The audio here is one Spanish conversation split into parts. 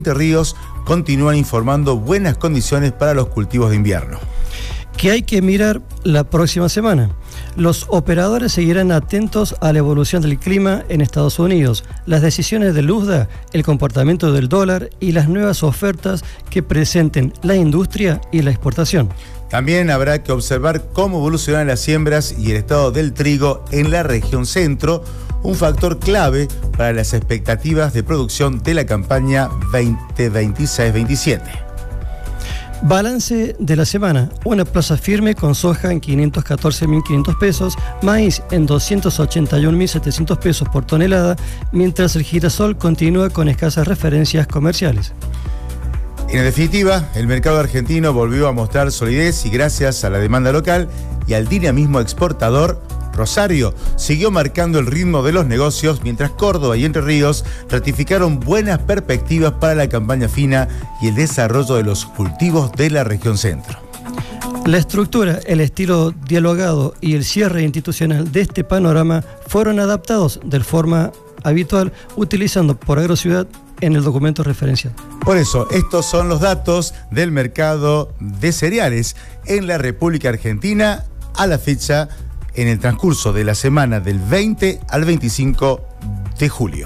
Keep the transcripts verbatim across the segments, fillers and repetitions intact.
Entre Ríos continúan informando buenas condiciones para los cultivos de invierno. Que hay que mirar la próxima semana. Los operadores seguirán atentos a la evolución del clima en Estados Unidos, las decisiones del U S D A, el comportamiento del dólar y las nuevas ofertas que presenten la industria y la exportación. También habrá que observar cómo evolucionan las siembras y el estado del trigo en la región centro, un factor clave para las expectativas de producción de la campaña veinte veintiséis veintisiete. Balance de la semana: una plaza firme con soja en quinientos catorce mil quinientos pesos, maíz en doscientos ochenta y un mil setecientos pesos por tonelada, mientras el girasol continúa con escasas referencias comerciales. En definitiva, el mercado argentino volvió a mostrar solidez y gracias a la demanda local y al dinamismo exportador, Rosario siguió marcando el ritmo de los negocios, mientras Córdoba y Entre Ríos ratificaron buenas perspectivas para la campaña fina y el desarrollo de los cultivos de la región centro. La estructura, el estilo dialogado y el cierre institucional de este panorama fueron adaptados de forma habitual, utilizando por Agrociudad en el documento referencial. Por eso, estos son los datos del mercado de cereales en la República Argentina a la fecha en el transcurso de la semana del veinte al veinticinco de julio.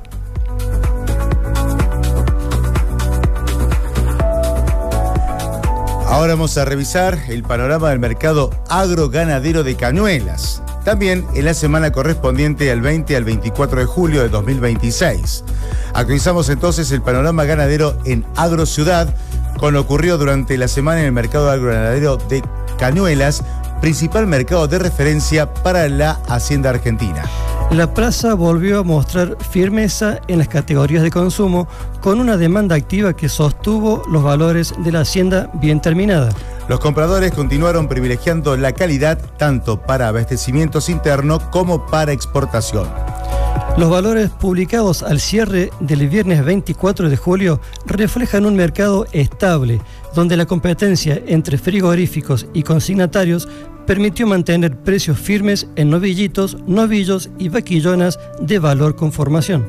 Ahora vamos a revisar el panorama del mercado agroganadero de Cañuelas, también en la semana correspondiente al veinte al veinticuatro de julio de dos mil veintiséis. Actualizamos entonces el panorama ganadero en Agrociudad con lo ocurrido durante la semana en el mercado agroganadero de Cañuelas, principal mercado de referencia para la hacienda argentina. La plaza volvió a mostrar firmeza en las categorías de consumo, con una demanda activa que sostuvo los valores de la hacienda bien terminada. Los compradores continuaron privilegiando la calidad tanto para abastecimientos internos como para exportación. Los valores publicados al cierre del viernes veinticuatro de julio reflejan un mercado estable, donde la competencia entre frigoríficos y consignatarios permitió mantener precios firmes en novillitos, novillos y vaquillonas de valor con formación.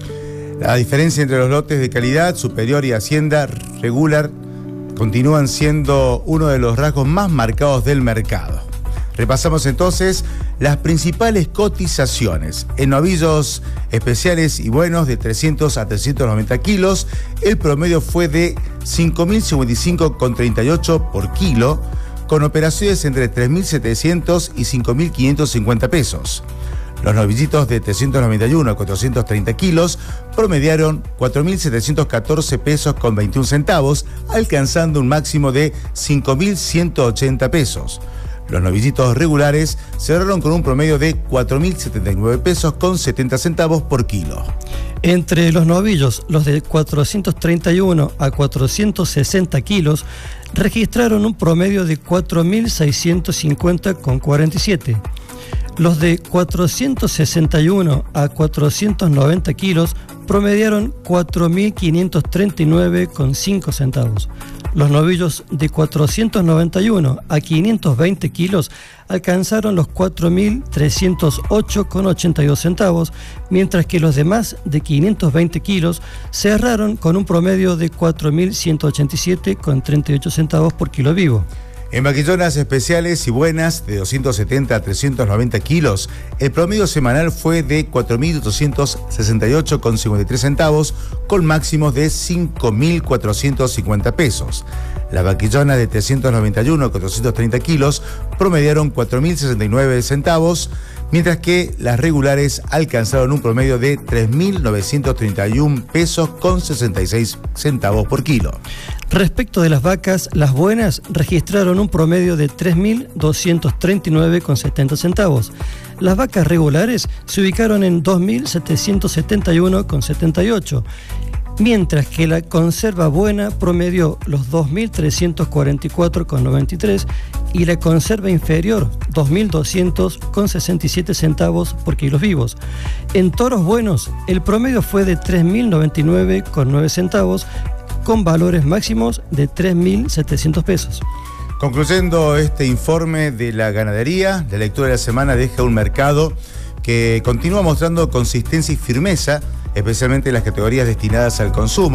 La diferencia entre los lotes de calidad superior y hacienda regular continúan siendo uno de los rasgos más marcados del mercado. Repasamos entonces las principales cotizaciones. En novillos especiales y buenos de trescientos a trescientos noventa kilos, el promedio fue de cinco mil cincuenta y cinco con treinta y ocho por kilo, con operaciones entre tres mil setecientos y cinco mil quinientos cincuenta pesos. Los novillitos de trescientos noventa y uno a cuatrocientos treinta kilos promediaron cuatro mil setecientos catorce pesos con veintiún centavos, alcanzando un máximo de cinco mil ciento ochenta pesos. Los novillitos regulares cerraron con un promedio de cuatro mil setenta y nueve pesos con setenta centavos por kilo. Entre los novillos, los de cuatrocientos treinta y uno a cuatrocientos sesenta kilos registraron un promedio de cuatro mil seiscientos cincuenta con cuarenta y siete. Los de cuatrocientos sesenta y uno a cuatrocientos noventa kilos promediaron cuatro mil quinientos treinta y nueve con cinco centavos. Los novillos de cuatrocientos noventa y uno a quinientos veinte kilos alcanzaron los cuatro mil trescientos ocho con ochenta y dos centavos, mientras que los demás de quinientos veinte kilos cerraron con un promedio de cuatro mil ciento ochenta y siete con treinta y ocho centavos por kilo vivo. En vaquillonas especiales y buenas de doscientos setenta a trescientos noventa kilos, el promedio semanal fue de cuatro mil ochocientos sesenta y ocho con cincuenta y tres centavos, con máximos de cinco mil cuatrocientos cincuenta pesos. Las vaquillonas de trescientos noventa y uno a cuatrocientos treinta kilos promediaron cuatro mil sesenta y nueve centavos, mientras que las regulares alcanzaron un promedio de tres mil novecientos treinta y uno pesos con sesenta y seis centavos por kilo. Respecto de las vacas, las buenas registraron un promedio de tres mil doscientos treinta y nueve con setenta centavos. Las vacas regulares se ubicaron en dos mil setecientos setenta y uno con setenta y ocho, mientras que la conserva buena promedió los dos mil trescientos cuarenta y cuatro con noventa y tres y la conserva inferior dos mil doscientos con sesenta y siete centavos por kilos vivos. En toros buenos, el promedio fue de tres mil noventa y nueve con nueve centavos, con valores máximos de tres mil setecientos pesos. Concluyendo este informe de la ganadería, la lectura de la semana deja un mercado que continúa mostrando consistencia y firmeza, especialmente en las categorías destinadas al consumo.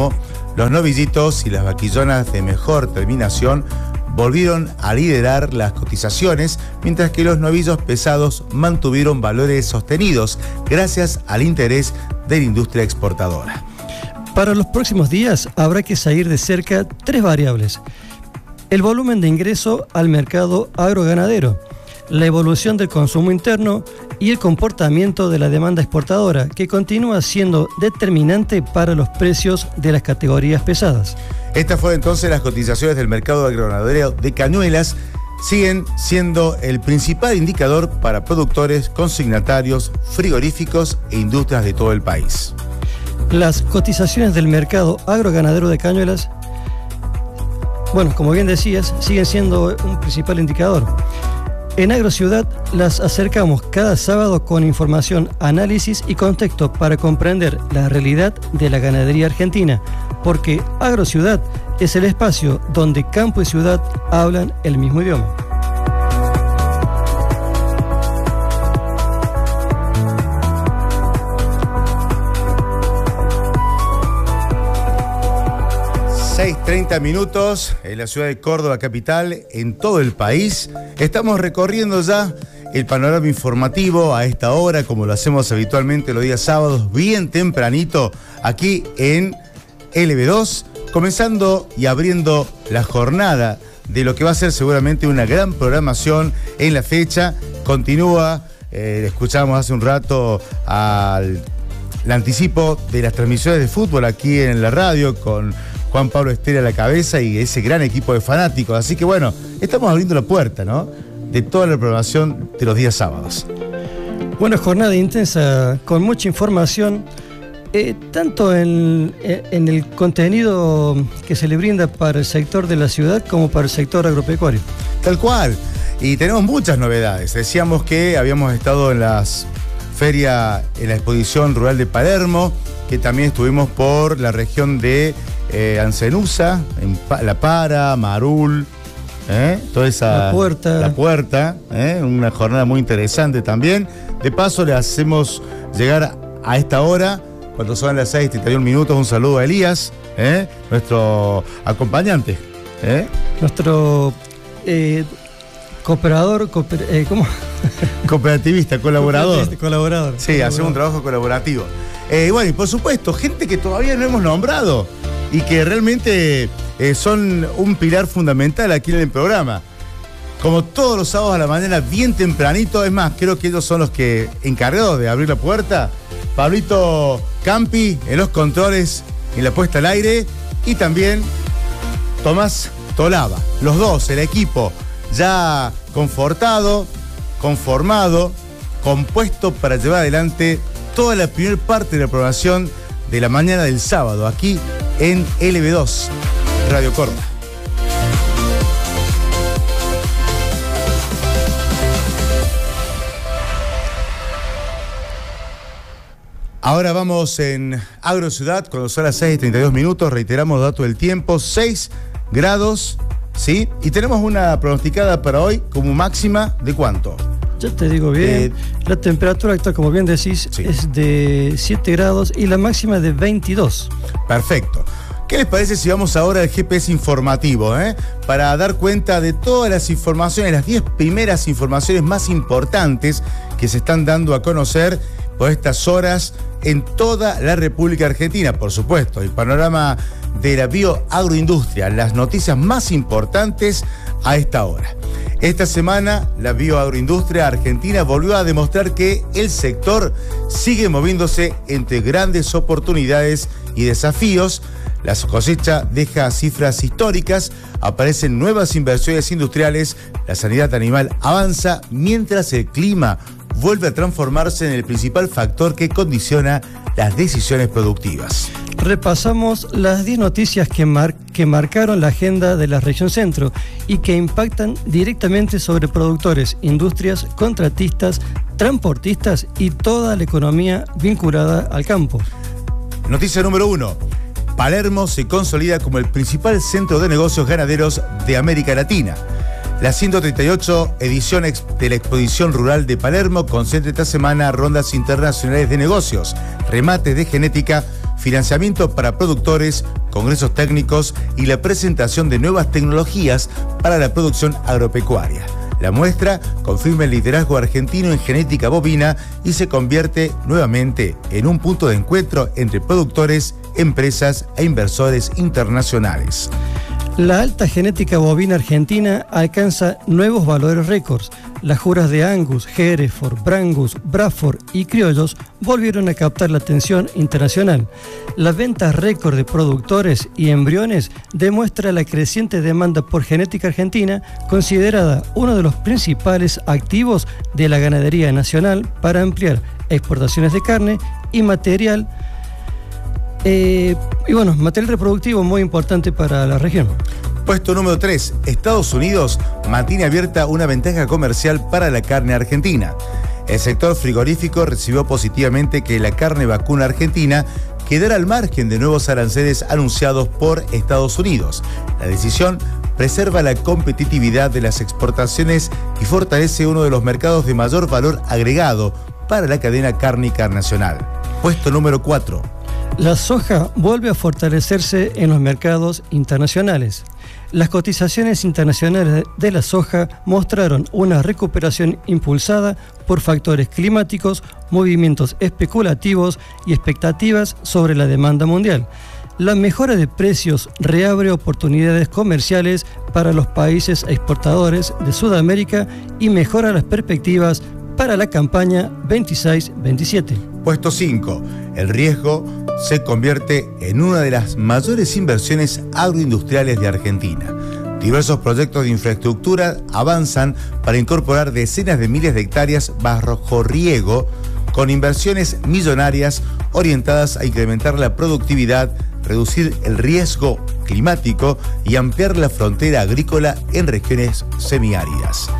Los novillitos y las vaquillonas de mejor terminación volvieron a liderar las cotizaciones, mientras que los novillos pesados mantuvieron valores sostenidos gracias al interés de la industria exportadora. Para los próximos días habrá que seguir de cerca tres variables: el volumen de ingreso al mercado agroganadero, la evolución del consumo interno y el comportamiento de la demanda exportadora, que continúa siendo determinante para los precios de las categorías pesadas. Estas fueron entonces las cotizaciones del mercado agroganadero de Cañuelas. Siguen siendo el principal indicador para productores, consignatarios, frigoríficos e industrias de todo el país. Las cotizaciones del mercado agroganadero de Cañuelas, bueno, como bien decías, siguen siendo un principal indicador. En AgroCiudad las acercamos cada sábado con información, análisis y contexto para comprender la realidad de la ganadería argentina, porque AgroCiudad es el espacio donde campo y ciudad hablan el mismo idioma. seis treinta minutos en la ciudad de Córdoba capital, en todo el país. Estamos recorriendo ya el panorama informativo a esta hora, como lo hacemos habitualmente los días sábados, bien tempranito, aquí en L B dos, comenzando y abriendo la jornada de lo que va a ser seguramente una gran programación en la fecha. Continúa, eh, escuchamos hace un rato al el anticipo de las transmisiones de fútbol aquí en la radio con Juan Pablo Estela a la cabeza y ese gran equipo de fanáticos. Así que bueno, estamos abriendo la puerta, ¿no?, de toda la programación de los días sábados. Bueno, jornada intensa, con mucha información, eh, tanto en, en el contenido que se le brinda para el sector de la ciudad como para el sector agropecuario. Tal cual. Y tenemos muchas novedades. Decíamos que habíamos estado en las feria, en la exposición rural de Palermo, que también estuvimos por la región de eh, Ancenusa, en pa La Para, Marul, ¿eh? toda esa... La Puerta. La Puerta, ¿eh? Una jornada muy interesante también. De paso le hacemos llegar a esta hora, cuando son las seis treinta y un minutos, un saludo a Elías, ¿eh? nuestro acompañante. ¿eh? Nuestro... Eh, Cooperador, cooper, eh, ¿cómo? Cooperativista, colaborador. Colaborador. Sí, colaborador. Hacemos un trabajo colaborativo. Eh, bueno, y por supuesto, gente que todavía no hemos nombrado y que realmente eh, son un pilar fundamental aquí en el programa. Como todos los sábados a la mañana, bien tempranito, es más, creo que ellos son los que encargados de abrir la puerta. Pablito Campi en los controles, en la puesta al aire, y también Tomás Tolaba. Los dos, el equipo ya confortado, conformado, compuesto para llevar adelante toda la primera parte de la programación de la mañana del sábado, aquí en L B dos, Radio Córdoba. Ahora vamos en AgroCiudad, cuando son las seis treinta y dos minutos, reiteramos dato del tiempo, seis grados. ¿Sí? Y tenemos una pronosticada para hoy como máxima de ¿cuánto? Ya te digo bien. Eh, la temperatura actual, como bien decís, sí, es de siete grados y la máxima de veintidós. Perfecto. ¿Qué les parece si vamos ahora al G P S informativo? ¿eh? Para dar cuenta de todas las informaciones, las diez primeras informaciones más importantes que se están dando a conocer por estas horas en toda la República Argentina. Por supuesto, el panorama de la bioagroindustria, las noticias más importantes a esta hora. Esta semana, la bioagroindustria argentina volvió a demostrar que el sector sigue moviéndose entre grandes oportunidades y desafíos. La cosecha deja cifras históricas, aparecen nuevas inversiones industriales, la sanidad animal avanza, mientras el clima vuelve a transformarse en el principal factor que condiciona las decisiones productivas. Repasamos las diez noticias que, mar que marcaron la agenda de la región centro y que impactan directamente sobre productores, industrias, contratistas, transportistas y toda la economía vinculada al campo. Noticia número uno. Palermo se consolida como el principal centro de negocios ganaderos de América Latina. La ciento treinta y ocho edición de la Exposición Rural de Palermo concentra esta semana rondas internacionales de negocios, remates de genética, financiamiento para productores, congresos técnicos y la presentación de nuevas tecnologías para la producción agropecuaria. La muestra confirma el liderazgo argentino en genética bovina y se convierte nuevamente en un punto de encuentro entre productores, empresas e inversores internacionales. La alta genética bovina argentina alcanza nuevos valores récords. Las juras de Angus, Hereford, Brangus, Braford y criollos volvieron a captar la atención internacional. La venta récord de productores y embriones demuestra la creciente demanda por genética argentina, considerada uno de los principales activos de la ganadería nacional para ampliar exportaciones de carne y material Eh, y bueno, material reproductivo muy importante para la región. Puesto número tres. Estados Unidos mantiene abierta una ventaja comercial para la carne argentina. El sector frigorífico recibió positivamente que la carne vacuna argentina quedara al margen de nuevos aranceles anunciados por Estados Unidos. La decisión preserva la competitividad de las exportaciones y fortalece uno de los mercados de mayor valor agregado para la cadena cárnica nacional. Puesto número cuatro. La soja vuelve a fortalecerse en los mercados internacionales. Las cotizaciones internacionales de la soja mostraron una recuperación impulsada por factores climáticos, movimientos especulativos y expectativas sobre la demanda mundial. La mejora de precios reabre oportunidades comerciales para los países exportadores de Sudamérica y mejora las perspectivas para la campaña veintiséis veintisiete. Puesto cinco. El riesgo se convierte en una de las mayores inversiones agroindustriales de Argentina. Diversos proyectos de infraestructura avanzan para incorporar decenas de miles de hectáreas bajo riego, con inversiones millonarias orientadas a incrementar la productividad, reducir el riesgo climático y ampliar la frontera agrícola en regiones semiáridas.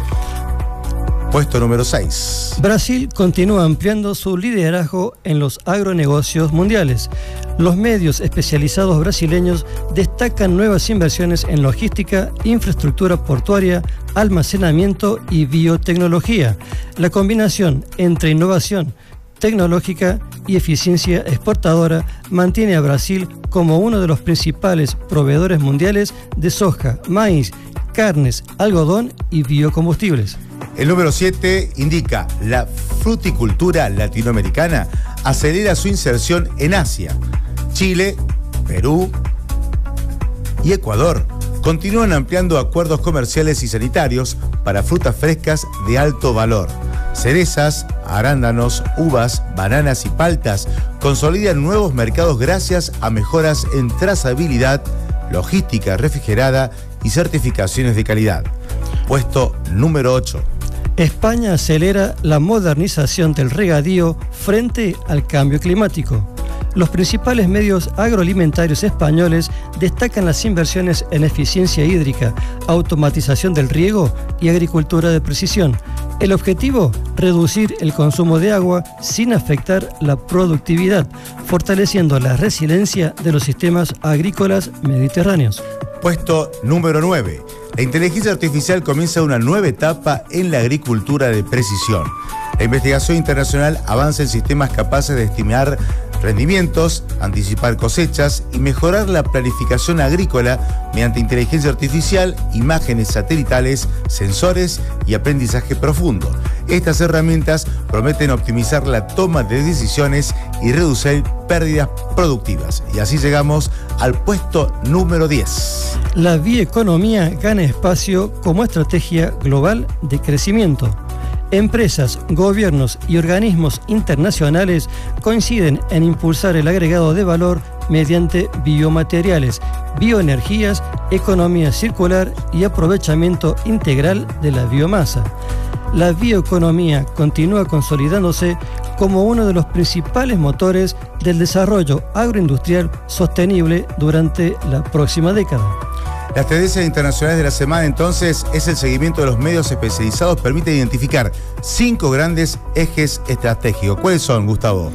Puesto número seis. Brasil continúa ampliando su liderazgo en los agronegocios mundiales. Los medios especializados brasileños destacan nuevas inversiones en logística, infraestructura portuaria, almacenamiento y biotecnología. La combinación entre innovación tecnológica y eficiencia exportadora mantiene a Brasil como uno de los principales proveedores mundiales de soja, maíz, carnes, algodón y biocombustibles. El número siete indica: la fruticultura latinoamericana acelera su inserción en Asia. Chile, Perú y Ecuador continúan ampliando acuerdos comerciales y sanitarios para frutas frescas de alto valor. Cerezas, arándanos, uvas, bananas y paltas consolidan nuevos mercados gracias a mejoras en trazabilidad, logística refrigerada y certificaciones de calidad. Puesto número ocho. España acelera la modernización del regadío frente al cambio climático. Los principales medios agroalimentarios españoles destacan las inversiones en eficiencia hídrica, automatización del riego y agricultura de precisión. El objetivo, reducir el consumo de agua sin afectar la productividad, fortaleciendo la resiliencia de los sistemas agrícolas mediterráneos. Puesto número nueve. La inteligencia artificial comienza una nueva etapa en la agricultura de precisión. La investigación internacional avanza en sistemas capaces de estimar rendimientos, anticipar cosechas y mejorar la planificación agrícola mediante inteligencia artificial, imágenes satelitales, sensores y aprendizaje profundo. Estas herramientas prometen optimizar la toma de decisiones y reducir pérdidas productivas. Y así llegamos al puesto número diez. La bioeconomía gana espacio como estrategia global de crecimiento. Empresas, gobiernos y organismos internacionales coinciden en impulsar el agregado de valor mediante biomateriales, bioenergías, economía circular y aprovechamiento integral de la biomasa. La bioeconomía continúa consolidándose como uno de los principales motores del desarrollo agroindustrial sostenible durante la próxima década. Las tendencias internacionales de la semana, entonces, es el seguimiento de los medios especializados, permite identificar cinco grandes ejes estratégicos. ¿Cuáles son, Gustavo?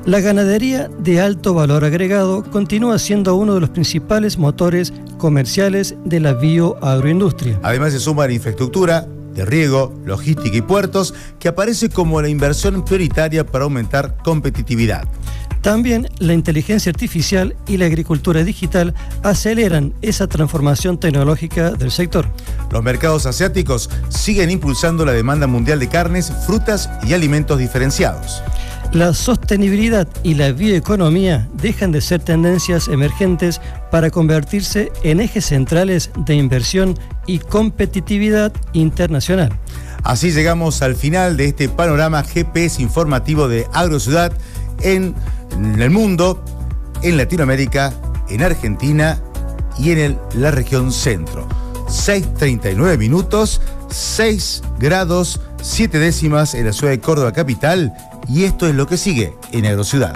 La ganadería de alto valor agregado continúa siendo uno de los principales motores comerciales de la bioagroindustria. Además se suma la infraestructura de riego, logística y puertos, que aparece como la inversión prioritaria para aumentar competitividad. También la inteligencia artificial y la agricultura digital aceleran esa transformación tecnológica del sector. Los mercados asiáticos siguen impulsando la demanda mundial de carnes, frutas y alimentos diferenciados. La sostenibilidad y la bioeconomía dejan de ser tendencias emergentes para convertirse en ejes centrales de inversión y competitividad internacional. Así llegamos al final de este panorama G P S informativo de AgroCiudad en el mundo, en Latinoamérica, en Argentina y en el, la región centro. seis treinta y nueve minutos, seis grados, siete décimas en la ciudad de Córdoba capital, y esto es lo que sigue en AgroCiudad.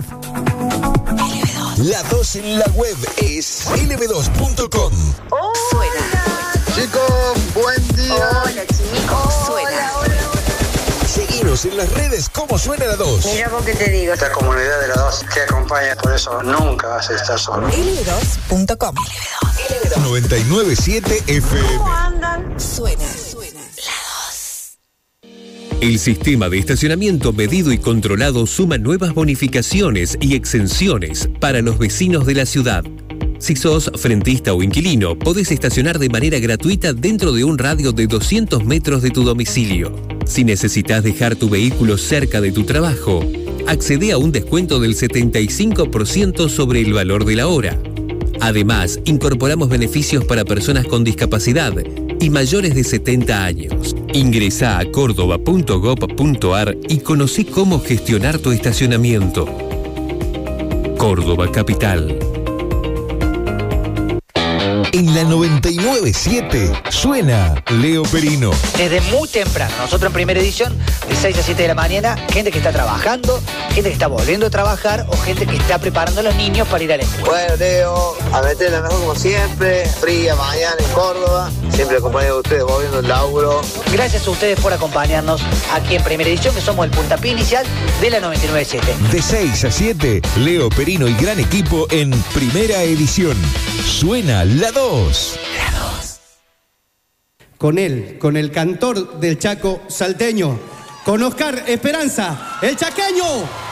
La dos en la web es L B dos punto com. Oh, suena. Chicos, buen día. Hola, chicos. Suena. Seguinos en las redes como suena la dos. Mira vos qué te digo. Esta comunidad de la dos te acompaña, por eso nunca vas a estar solo. L B dos punto com. L B dos noventa y nueve punto siete F M. ¿Cómo andan? Suena, suena. La dos. El sistema de estacionamiento medido y controlado suma nuevas bonificaciones y exenciones para los vecinos de la ciudad. Si sos frentista o inquilino, podés estacionar de manera gratuita dentro de un radio de doscientos metros de tu domicilio. Si necesitas dejar tu vehículo cerca de tu trabajo, accede a un descuento del setenta y cinco por ciento sobre el valor de la hora. Además, incorporamos beneficios para personas con discapacidad y mayores de setenta años. Ingresá a córdoba punto gob punto ar y conocí cómo gestionar tu estacionamiento. Córdoba Capital. En la noventa y nueve punto siete suena Leo Perino. Desde muy temprano, nosotros en Primera Edición, de seis a siete de la mañana, gente que está trabajando, gente que está volviendo a trabajar o gente que está preparando a los niños para ir a la escuela. Bueno, Leo, a meterla mejor como siempre. Fría mañana en Córdoba. Siempre acompañado de ustedes, volviendo el laburo. Gracias a ustedes por acompañarnos aquí en Primera Edición, que somos el puntapié inicial de la noventa y nueve punto siete. De seis a siete, Leo Perino y gran equipo en Primera Edición. Suena la dos. La dos. Con él, con el cantor del Chaco salteño, con Oscar Esperanza, el chaqueño.